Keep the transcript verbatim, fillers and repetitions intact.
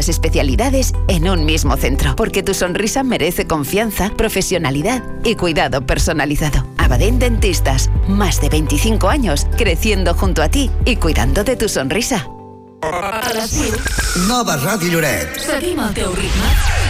las especialidades en un mismo centro. Porque tu sonrisa merece confianza, profesionalidad y cuidado personalizado. Abadén Dentistas, más de veinticinco años creciendo junto a ti y cuidando de tu sonrisa. A les sis. Nova Ràdio Lloret. Seguim el teu ritme.